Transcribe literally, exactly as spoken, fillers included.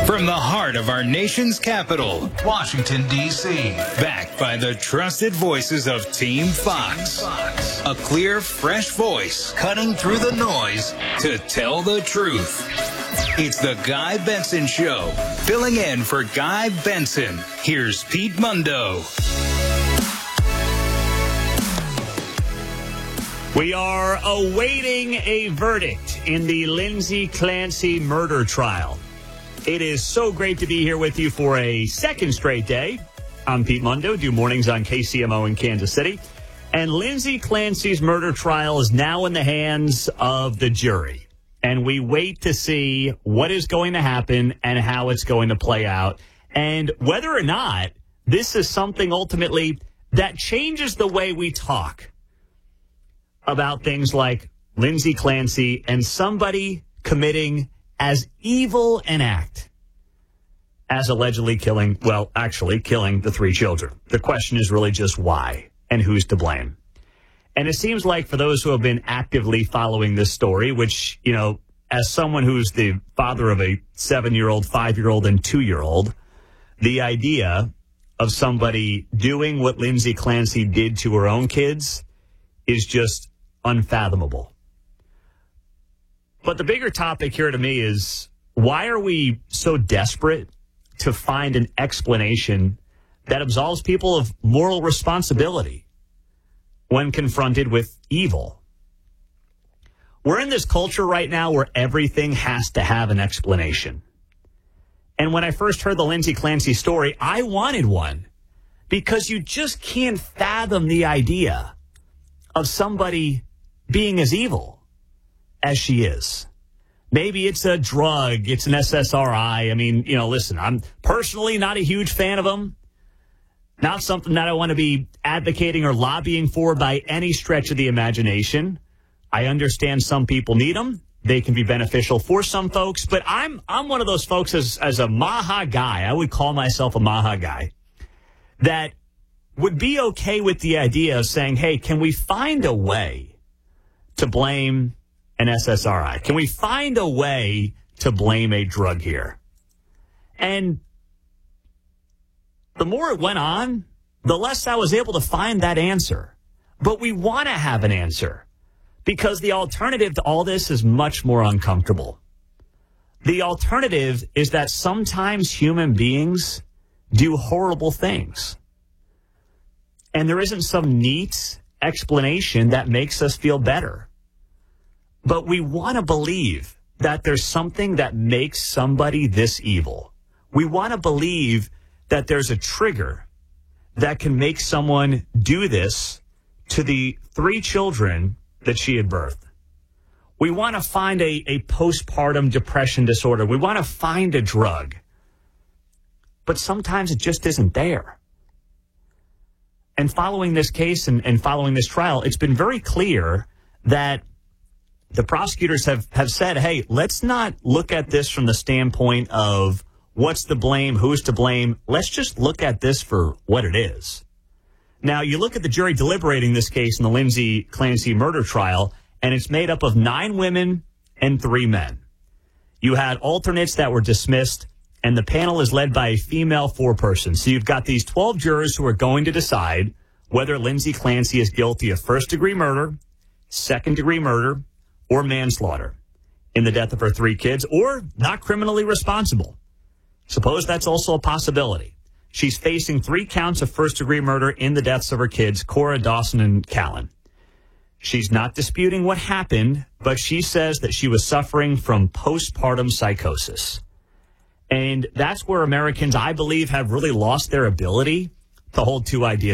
From the heart of our nation's capital, Washington, D C, backed by the trusted voices of Team Fox. A clear, fresh voice cutting through the noise to tell the truth. It's the Guy Benson Show. Filling in for Guy Benson, here's Pete Mundo. We are awaiting a verdict in the Lindsay Clancy murder trial. It is so great to be here with you for a second straight day. I'm Pete Mundo, do mornings on K C M O in Kansas City. And Lindsay Clancy's murder trial is now in the hands of the jury. And we wait to see what is going to happen and how it's going to play out. And whether or not this is something ultimately that changes the way we talk about things like Lindsay Clancy and somebody committing as evil an act as allegedly killing, well, actually killing the three children. The question is really just why and who's to blame. And it seems like for those who have been actively following this story, which, you know, as someone who's the father of a seven-year-old, five-year-old, and two-year-old, the idea of somebody doing what Lindsay Clancy did to her own kids is just unfathomable. But the bigger topic here to me is, why are we so desperate to find an explanation that absolves people of moral responsibility when confronted with evil? We're in this culture right now where everything has to have an explanation. And when I first heard the Lindsay Clancy story, I wanted one, because you just can't fathom the idea of somebody being as evil as she is. Maybe it's a drug, it's an S S R I. I mean, you know, listen, I'm personally not a huge fan of them. Not something that I want to be advocating or lobbying for by any stretch of the imagination. I understand some people need them. They can be beneficial for some folks, but I'm I'm one of those folks as, as a Maha guy, I would call myself a Maha guy, that would be okay with the idea of saying, hey, can we find a way to blame an S S R I? Can we find a way to blame a drug here? And the more it went on, the less I was able to find that answer. But we want to have an answer, because the alternative to all this is much more uncomfortable. The alternative is that sometimes human beings do horrible things. And there isn't some neat explanation that makes us feel better. But we want to believe that there's something that makes somebody this evil. We want to believe that there's a trigger that can make someone do this to the three children that she had birthed. We want to find a, a postpartum depression disorder. We want to find a drug. But sometimes it just isn't there. And following this case and, and following this trial, it's been very clear that the prosecutors have, have said, hey, let's not look at this from the standpoint of what's to blame, who's to blame. Let's just look at this for what it is. Now, you look at the jury deliberating this case in the Lindsay Clancy murder trial, and it's made up of nine women and three men. You had alternates that were dismissed, and the panel is led by a female foreperson. So you've got these twelve jurors who are going to decide whether Lindsay Clancy is guilty of first-degree murder, second-degree murder, or manslaughter in the death of her three kids, or not criminally responsible. Suppose that's also a possibility. She's facing three counts of first-degree murder in the deaths of her kids, Cora, Dawson, and Callan. She's not disputing what happened, but she says that she was suffering from postpartum psychosis. And that's where Americans, I believe, have really lost their ability to hold two ideas